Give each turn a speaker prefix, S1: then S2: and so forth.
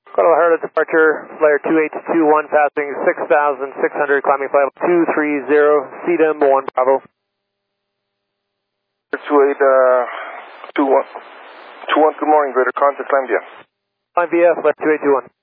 S1: Guadalajara departure, flare 2821, passing 6,600, climbing flight 230, CDM 1 Bravo.
S2: 2821, good morning, Greater Contact, climb via.
S1: Climb via, flare 2821.